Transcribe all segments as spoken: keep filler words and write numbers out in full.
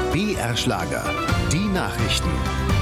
B R Schlager, die Nachrichten.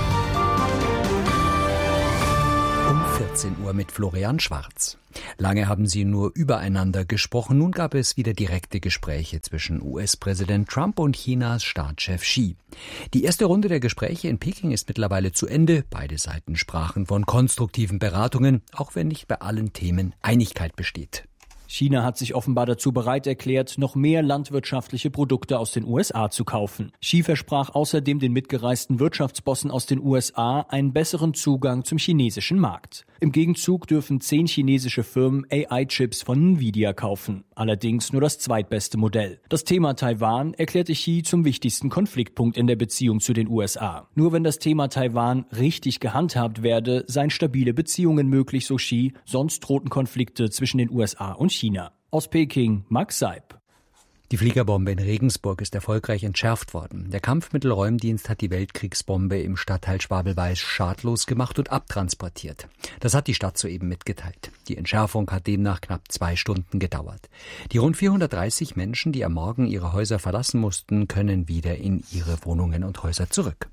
Um vierzehn Uhr mit Florian Schwarz. Lange haben sie nur übereinander gesprochen. Nun gab es wieder direkte Gespräche zwischen U S-Präsident Trump und Chinas Staatschef Xi. Die erste Runde der Gespräche in Peking ist mittlerweile zu Ende. Beide Seiten sprachen von konstruktiven Beratungen, auch wenn nicht bei allen Themen Einigkeit besteht. China hat sich offenbar dazu bereit erklärt, noch mehr landwirtschaftliche Produkte aus den U S A zu kaufen. Xi versprach außerdem den mitgereisten Wirtschaftsbossen aus den U S A einen besseren Zugang zum chinesischen Markt. Im Gegenzug dürfen zehn chinesische Firmen A I-Chips von Nvidia kaufen. Allerdings nur das zweitbeste Modell. Das Thema Taiwan erklärte Xi zum wichtigsten Konfliktpunkt in der Beziehung zu den U S A. Nur wenn das Thema Taiwan richtig gehandhabt werde, seien stabile Beziehungen möglich, so Xi, sonst drohten Konflikte zwischen den U S A und China. Aus Peking, Max Seib. Die Fliegerbombe in Regensburg ist erfolgreich entschärft worden. Der Kampfmittelräumdienst hat die Weltkriegsbombe im Stadtteil Schwabelweiß schadlos gemacht und abtransportiert. Das hat die Stadt soeben mitgeteilt. Die Entschärfung hat demnach knapp zwei Stunden gedauert. Die rund vierhundertdreißig Menschen, die am Morgen ihre Häuser verlassen mussten, können wieder in ihre Wohnungen und Häuser zurück.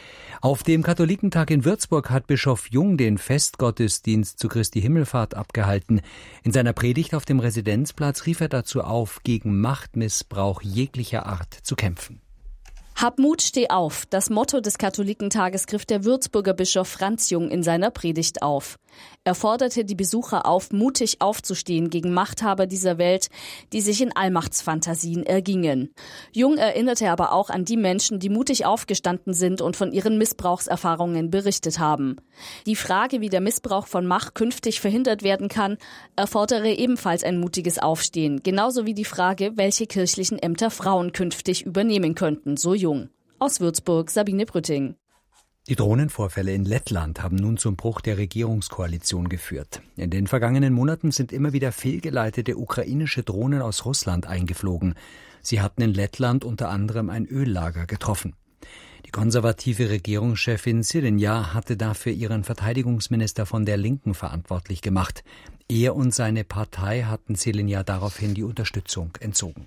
Auf dem Katholikentag in Würzburg hat Bischof Jung den Festgottesdienst zu Christi Himmelfahrt abgehalten. In seiner Predigt auf dem Residenzplatz rief er dazu auf, gegen Machtmissbrauch jeglicher Art zu kämpfen. Hab Mut, steh auf. Das Motto des Katholikentages griff der Würzburger Bischof Franz Jung in seiner Predigt auf. Er forderte die Besucher auf, mutig aufzustehen gegen Machthaber dieser Welt, die sich in Allmachtsfantasien ergingen. Jung erinnerte aber auch an die Menschen, die mutig aufgestanden sind und von ihren Missbrauchserfahrungen berichtet haben. Die Frage, wie der Missbrauch von Macht künftig verhindert werden kann, erfordere ebenfalls ein mutiges Aufstehen. Genauso wie die Frage, welche kirchlichen Ämter Frauen künftig übernehmen könnten, so Jung. Aus Würzburg, Sabine Brütting. Die Drohnenvorfälle in Lettland haben nun zum Bruch der Regierungskoalition geführt. In den vergangenen Monaten sind immer wieder fehlgeleitete ukrainische Drohnen aus Russland eingeflogen. Sie hatten in Lettland unter anderem ein Öllager getroffen. Die konservative Regierungschefin Syriza hatte dafür ihren Verteidigungsminister von der Linken verantwortlich gemacht. Er und seine Partei hatten Syriza daraufhin die Unterstützung entzogen.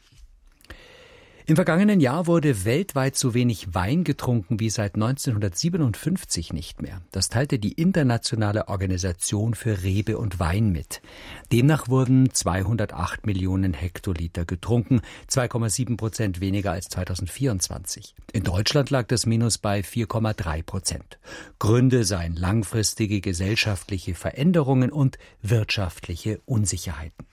Im vergangenen Jahr wurde weltweit so wenig Wein getrunken wie seit neunzehnhundertsiebenundfünfzig nicht mehr. Das teilte die Internationale Organisation für Rebe und Wein mit. Demnach wurden zweihundertacht Millionen Hektoliter getrunken, zwei Komma sieben Prozent weniger als zweitausendvierundzwanzig. In Deutschland lag das Minus bei vier Komma drei Prozent. Gründe seien langfristige gesellschaftliche Veränderungen und wirtschaftliche Unsicherheiten.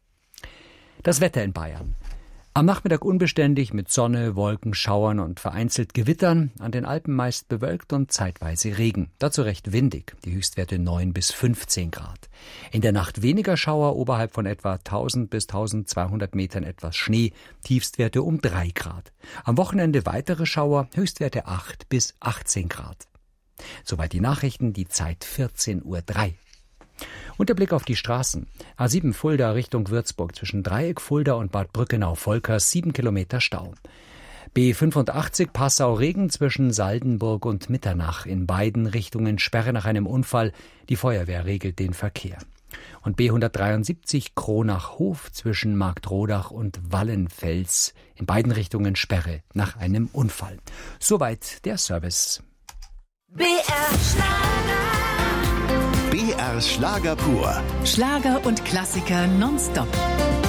Das Wetter in Bayern. Am Nachmittag unbeständig mit Sonne, Wolken, Schauern und vereinzelt Gewittern, an den Alpen meist bewölkt und zeitweise Regen. Dazu recht windig, die Höchstwerte neun bis fünfzehn Grad. In der Nacht weniger Schauer, oberhalb von etwa tausend bis tausendzweihundert Metern etwas Schnee, Tiefstwerte um drei Grad. Am Wochenende weitere Schauer, Höchstwerte acht bis achtzehn Grad. Soweit die Nachrichten, die Zeit vierzehn Uhr drei. Und der Blick auf die Straßen. A sieben Fulda Richtung Würzburg zwischen Dreieck Fulda und Bad Brückenau-Volkers sieben Kilometer Stau. B fünfundachtzig Passau-Regen zwischen Saldenburg und Mitternach. In beiden Richtungen Sperre nach einem Unfall. Die Feuerwehr regelt den Verkehr. Und B hundertdreiundsiebzig Kronach-Hof zwischen Marktrodach und Wallenfels. In beiden Richtungen Sperre nach einem Unfall. Soweit der Service. B R Schlager. B R Schlager pur. Schlager und Klassiker nonstop.